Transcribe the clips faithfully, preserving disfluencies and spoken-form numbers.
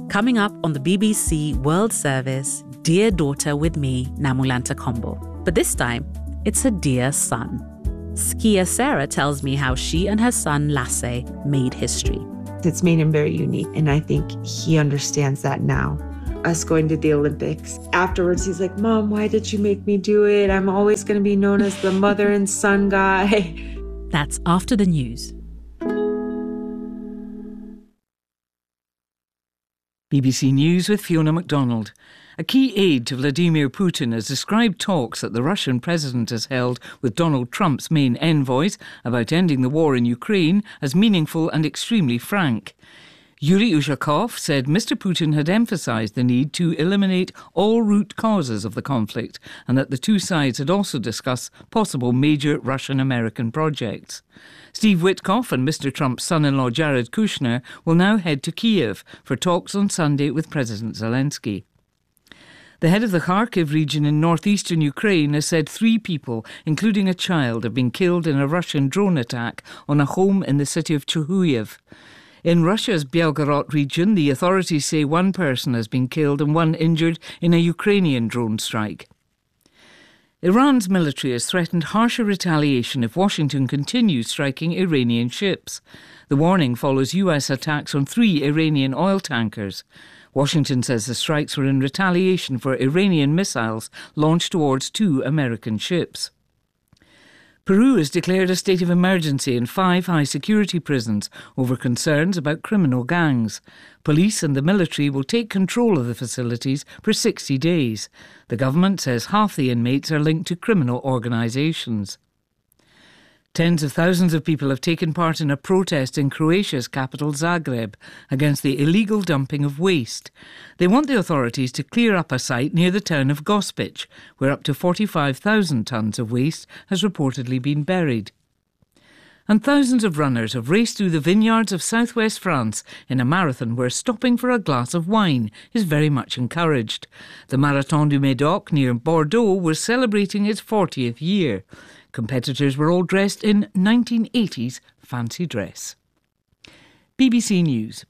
Coming up on the B B C World Service, Dear Daughter with me, Namulanta Kombo. But this time, it's a dear son. Skier Sarah tells me how she and her son Lasse made history. It's made him very unique, and I think he understands that now. Us going to the Olympics. Afterwards, he's like, Mom, why did you make me do it? I'm always going to be known as the mother and son guy. That's after the news. B B C News with Fiona MacDonald. A key aide to Vladimir Putin has described talks that the Russian president has held with Donald Trump's main envoys about ending the war in Ukraine as meaningful and extremely frank. Yuri Ushakov said Mister Putin had emphasised the need to eliminate all root causes of the conflict and that the two sides had also discussed possible major Russian-American projects. Steve Witkoff and Mister Trump's son-in-law Jared Kushner will now head to Kiev for talks on Sunday with President Zelensky. The head of the Kharkiv region in northeastern Ukraine has said three people, including a child, have been killed in a Russian drone attack on a home in the city of Chuhuyev. In Russia's Belgorod region, the authorities say one person has been killed and one injured in a Ukrainian drone strike. Iran's military has threatened harsher retaliation if Washington continues striking Iranian ships. The warning follows U S attacks on three Iranian oil tankers. Washington says the strikes were in retaliation for Iranian missiles launched towards two American ships. Peru has declared a state of emergency in five high-security prisons over concerns about criminal gangs. Police and the military will take control of the facilities for sixty days. The government says half the inmates are linked to criminal organisations. Tens of thousands of people have taken part in a protest in Croatia's capital Zagreb against the illegal dumping of waste. They want the authorities to clear up a site near the town of Gospic, where up to forty-five thousand tonnes of waste has reportedly been buried. And thousands of runners have raced through the vineyards of southwest France in a marathon where stopping for a glass of wine is very much encouraged. The Marathon du Médoc near Bordeaux was celebrating its fortieth year. Competitors were all dressed in nineteen eighties fancy dress. B B C News.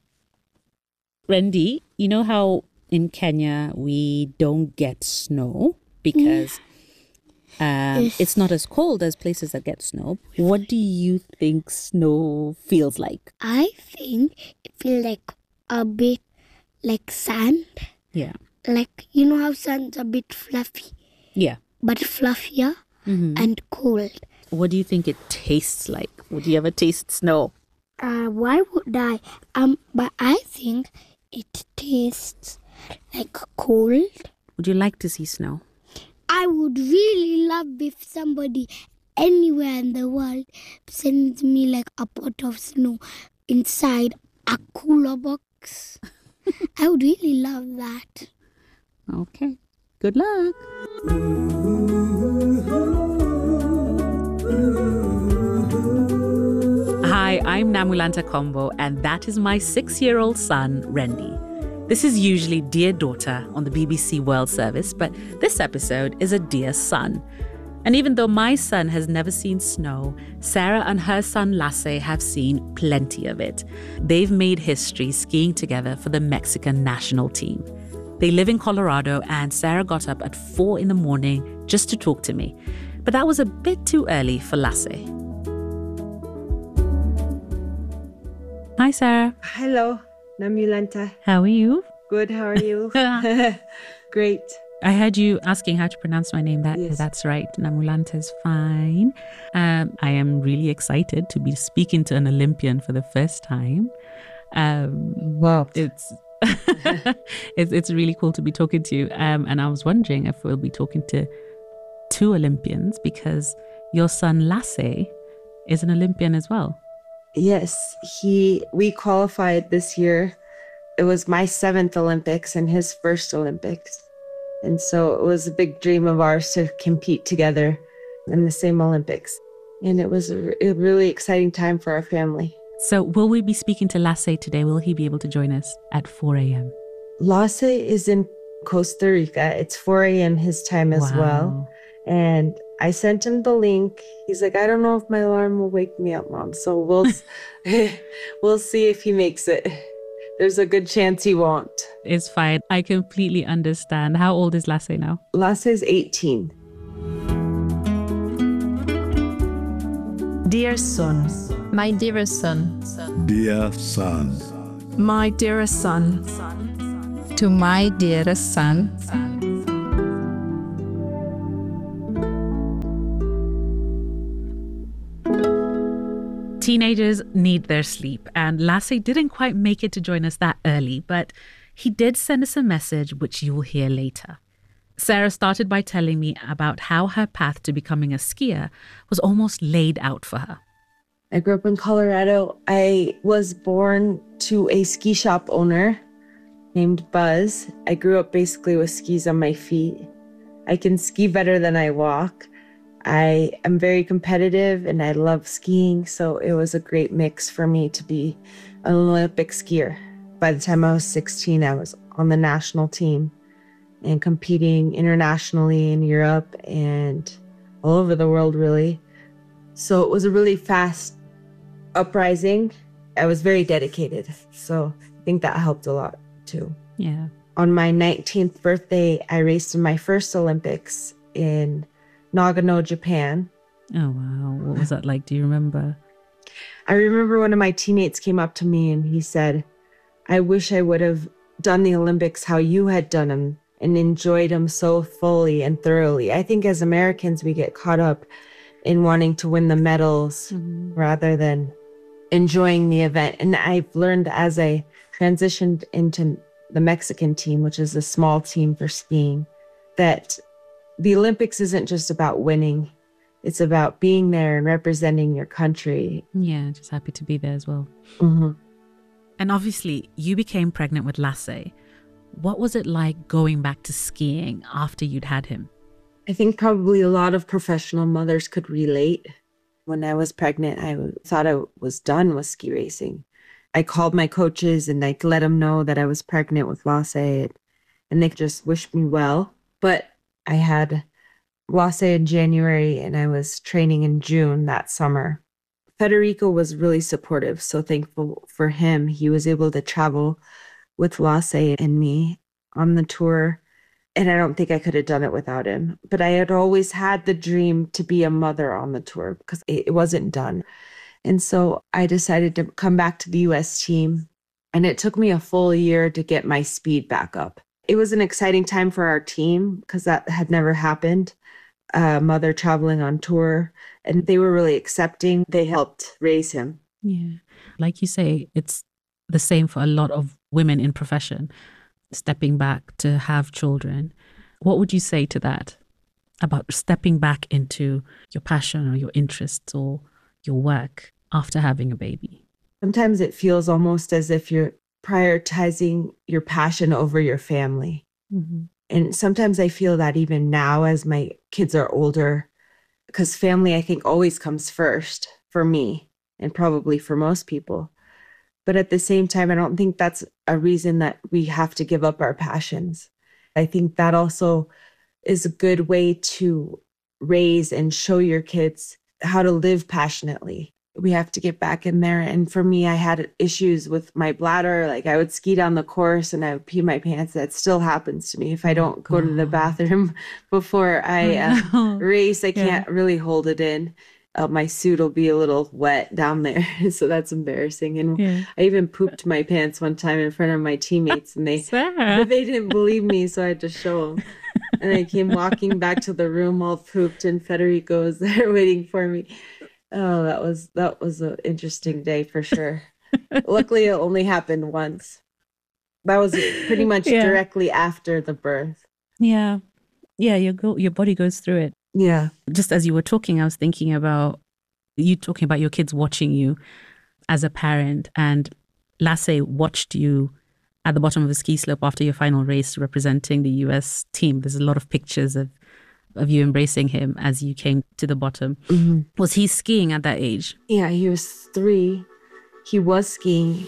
Randy, you know how in Kenya we don't get snow because um, Yes. it's not as cold as places that get snow. What do you think snow feels like? I think it feels like a bit like sand. Yeah. Like, you know how sand's a bit fluffy, Yeah. but fluffier Mm-hmm. and cold. What do you think it tastes like? Would you ever taste snow? Uh, why would I? Um, but I think it tastes like cold. Would you like to see snow? I would really love if somebody anywhere in the world sends me like a pot of snow inside a cooler box. I would really love that. Okay. Good luck. Hi, I'm Namulanta Kombo, and that is my six-year-old son, Randy. This is usually Dear Daughter on the B B C World Service, but this episode is a Dear Son. And even though my son has never seen snow, Sarah and her son Lasse have seen plenty of it. They've made history skiing together for the Mexican national team. They live in Colorado, and Sarah got up at four in the morning just to talk to me. But that was a bit too early for Lasse. Hi, Sarah. Hello, Namulanta. How are you? Good, how are you? Great. I heard you asking how to pronounce my name. That Yes. That's right. Namulanta is fine. Um, I am really excited to be speaking to an Olympian for the first time. Um, Wow. it's it's it's really cool to be talking to you. Um, and I was wondering if we'll be talking to two Olympians because your son Lasse is an Olympian as well. Yes, he. We qualified this year. It was my seventh Olympics and his first Olympics. And so it was a big dream of ours to compete together in the same Olympics. And it was a, a really exciting time for our family. So will we be speaking to Lasse today? Will he be able to join us at four a.m.? Lasse is in Costa Rica. It's four a.m. his time as well. And I sent him the link. He's like, I don't know if my alarm will wake me up, Mom. So we'll we'll see if he makes it. There's a good chance he won't. It's fine. I completely understand. How old is Lasse now? Lasse is eighteen. Dear son. My dearest son. Dear son. My dearest son. To my dearest son. Teenagers need their sleep, and Lasse didn't quite make it to join us that early, but he did send us a message which you will hear later. Sarah started by telling me about how her path to becoming a skier was almost laid out for her. I grew up in Colorado. I was born to a ski shop owner named Buzz. I grew up basically with skis on my feet. I can ski better than I walk. I am very competitive and I love skiing, so it was a great mix for me to be an Olympic skier. By the time I was sixteen, I was on the national team and competing internationally in Europe and all over the world, really. So it was a really fast uprising. I was very dedicated, so I think that helped a lot too. Yeah. On my nineteenth birthday, I raced in my first Olympics in Nagano, Japan. Oh, wow. What was that like? Do you remember? I remember one of my teammates came up to me and he said, I wish I would have done the Olympics how you had done them and enjoyed them so fully and thoroughly. I think as Americans, we get caught up in wanting to win the medals mm-hmm. rather than enjoying the event. And I've learned as I transitioned into the Mexican team, which is a small team for skiing, that the Olympics isn't just about winning. It's about being there and representing your country. Yeah, just happy to be there as well. Mm-hmm. And obviously, you became pregnant with Lasse. What was it like going back to skiing after you'd had him? I think probably a lot of professional mothers could relate. When I was pregnant, I thought I was done with ski racing. I called my coaches and I let them know that I was pregnant with Lasse, and they just wished me well. But I had Lasse in January and I was training in June that summer. Federico was really supportive, so thankful for him. He was able to travel with Lasse and me on the tour, and I don't think I could have done it without him. But I had always had the dream to be a mother on the tour because it wasn't done. And so I decided to come back to the U S team, and it took me a full year to get my speed back up. It was an exciting time for our team because that had never happened. A mother traveling on tour, and they were really accepting. They helped raise him. Yeah. Like you say, it's the same for a lot of women in profession, stepping back to have children. What would you say to that about stepping back into your passion or your interests or your work after having a baby? Sometimes it feels almost as if you're prioritizing your passion over your family. Mm-hmm. And sometimes I feel that even now as my kids are older, because family, I think, always comes first for me and probably for most people. But at the same time, I don't think that's a reason that we have to give up our passions. I think that also is a good way to raise and show your kids how to live passionately. We have to get back in there. And for me, I had issues with my bladder. Like I would ski down the course and I would pee my pants. That still happens to me. If I don't go to the bathroom before I uh, race, I can't yeah. really hold it in. Uh, my suit will be a little wet down there. So that's embarrassing. And yeah. I even pooped my pants one time in front of my teammates and they, they didn't believe me. So I had to show them. And I came walking back to the room all pooped and Federico was there waiting for me. Oh, that was that was an interesting day for sure. Luckily, it only happened once. That was pretty much yeah. directly after the birth. Yeah. Yeah, your go- your body goes through it. Yeah. Just as you were talking, I was thinking about you talking about your kids watching you as a parent, and Lasse watched you at the bottom of the ski slope after your final race representing the U S team. There's a lot of pictures of of you embracing him as you came to the bottom. Mm-hmm. Was he skiing at that age? Yeah, he was three. He was skiing.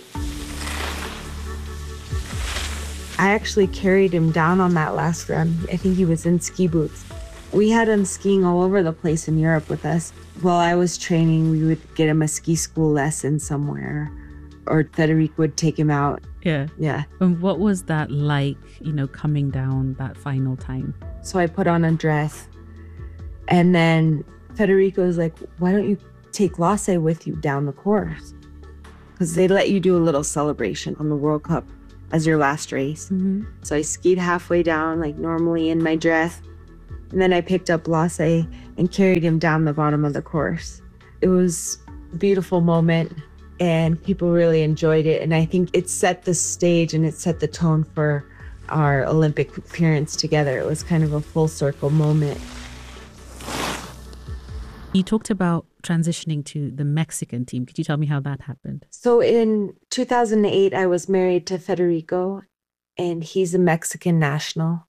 I actually carried him down on that last run. I think he was in ski boots. We had him skiing all over the place in Europe with us. While I was training, we would get him a ski school lesson somewhere, or Federico would take him out. Yeah. Yeah. And what was that like, you know, coming down that final time? So I put on a dress. And then Federico was like, why don't you take Lasse with you down the course? Because they let you do a little celebration on the World Cup as your last race. Mm-hmm. So I skied halfway down, like normally in my dress. And then I picked up Lasse and carried him down the bottom of the course. It was a beautiful moment and people really enjoyed it. And I think it set the stage and it set the tone for our Olympic appearance together. It was kind of a full circle moment. You talked about transitioning to the Mexican team. Could you tell me how that happened? So in two thousand eight, I was married to Federico, and he's a Mexican national.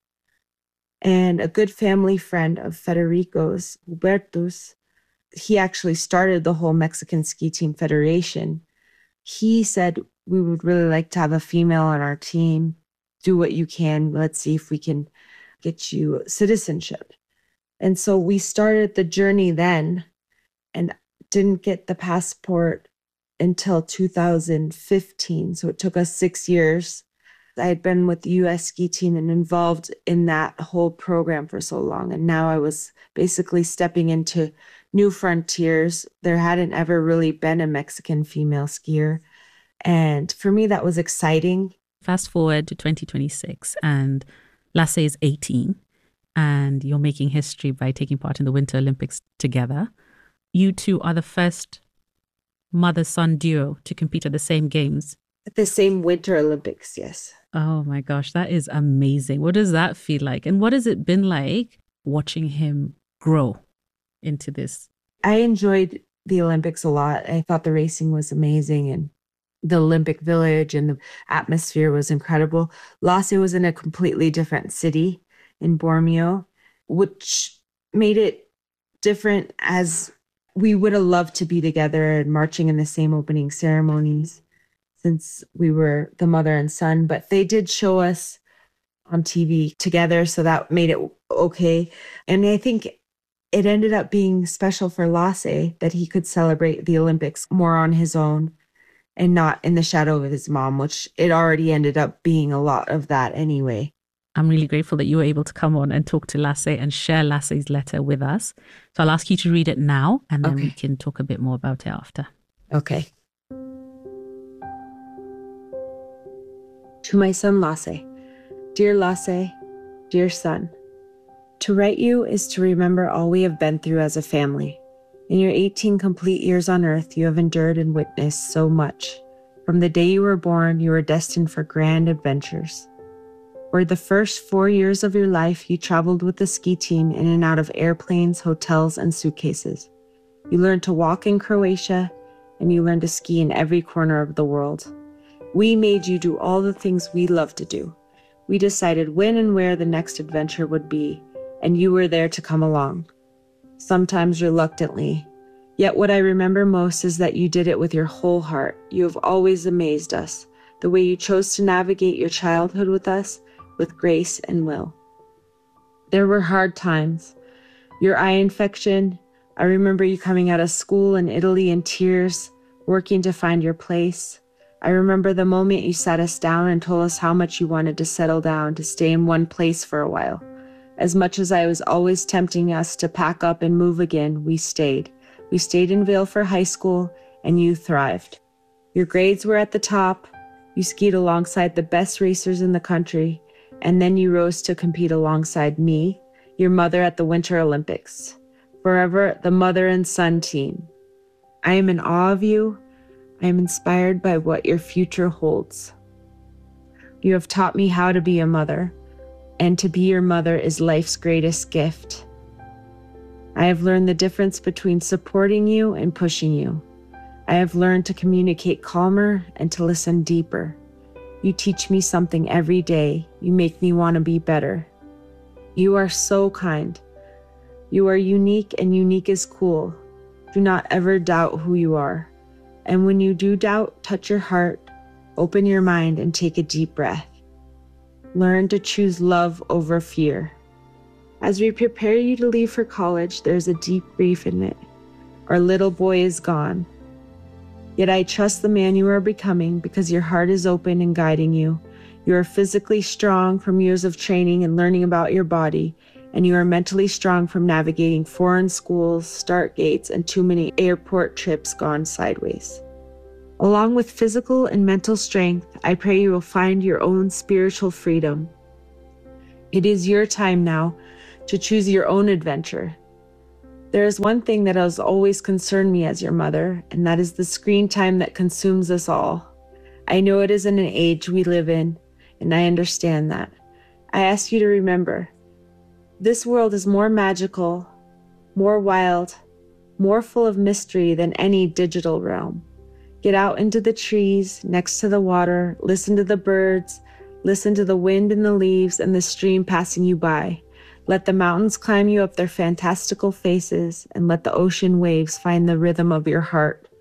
And a good family friend of Federico's, Hubertus, he actually started the whole Mexican Ski Team Federation. He said, we would really like to have a female on our team. Do what you can. Let's see if we can get you citizenship. And so we started the journey then and didn't get the passport until two thousand fifteen. So it took us six years. I had been with the U S ski team and involved in that whole program for so long. And now I was basically stepping into new frontiers. There hadn't ever really been a Mexican female skier. And for me, that was exciting. Fast forward to twenty twenty-six and Lasse is eighteen. And you're making history by taking part in the Winter Olympics together. You two are the first mother-son duo to compete at the same games. At the same Winter Olympics, yes. Oh my gosh, that is amazing. What does that feel like? And what has it been like watching him grow into this? I enjoyed the Olympics a lot. I thought the racing was amazing and the Olympic Village and the atmosphere was incredible. Lasse was in a completely different city in Bormio, which made it different as we would have loved to be together and marching in the same opening ceremonies since we were the mother and son. But they did show us on T V together, so that made it okay. And I think it ended up being special for Lasse that he could celebrate the Olympics more on his own and not in the shadow of his mom, which it already ended up being a lot of that anyway. I'm really grateful that you were able to come on and talk to Lasse and share Lasse's letter with us. So I'll ask you to read it now and then Okay. we can talk a bit more about it after. Okay. To my son Lasse. Dear Lasse, dear son, to write you is to remember all we have been through as a family. In your eighteen complete years on earth, you have endured and witnessed so much. From the day you were born, you were destined for grand adventures. For the first four years of your life, you traveled with the ski team in and out of airplanes, hotels, and suitcases. You learned to walk in Croatia, and you learned to ski in every corner of the world. We made you do all the things we love to do. We decided when and where the next adventure would be, and you were there to come along. Sometimes reluctantly. Yet what I remember most is that you did it with your whole heart. You have always amazed us. The way you chose to navigate your childhood with us, with grace and will. There were hard times. Your eye infection, I remember you coming out of school in Italy in tears, working to find your place. I remember the moment you sat us down and told us how much you wanted to settle down, to stay in one place for a while. As much as I was always tempting us to pack up and move again, we stayed. We stayed in Vail for high school, and you thrived. Your grades were at the top. You skied alongside the best racers in the country, and then you rose to compete alongside me, your mother at the Winter Olympics. Forever, the mother and son team. I am in awe of you. I am inspired by what your future holds. You have taught me how to be a mother, and to be your mother is life's greatest gift. I have learned the difference between supporting you and pushing you. I have learned to communicate calmer and to listen deeper. You teach me something every day. You make me want to be better. You are so kind. You are unique, and unique is cool. Do not ever doubt who you are. And when you do doubt, touch your heart, open your mind, and take a deep breath. Learn to choose love over fear. As we prepare you to leave for college, there's a deep grief in it. Our little boy is gone. Yet I trust the man you are becoming because your heart is open and guiding you. You are physically strong from years of training and learning about your body, and you are mentally strong from navigating foreign schools, start gates, and too many airport trips gone sideways. Along with physical and mental strength, I pray you will find your own spiritual freedom. It is your time now to choose your own adventure. There is one thing that has always concerned me as your mother, and that is the screen time that consumes us all. I know it isn't an age we live in, and I understand that. I ask you to remember, this world is more magical, more wild, more full of mystery than any digital realm. Get out into the trees, next to the water, listen to the birds, listen to the wind in the leaves and the stream passing you by. Let the mountains climb you up their fantastical faces, and let the ocean waves find the rhythm of your heart.